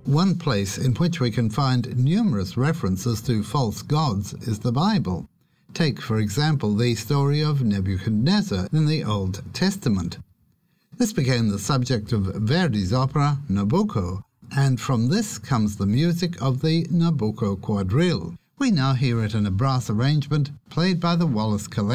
One place in which we can find numerous references to false gods is the Bible. Take, for example, the story of Nebuchadnezzar in the Old Testament. This became the subject of Verdi's opera Nabucco, and from this comes the music of the Nabucco Quadrille. We now hear it in a brass arrangement played by the Wallace Collective.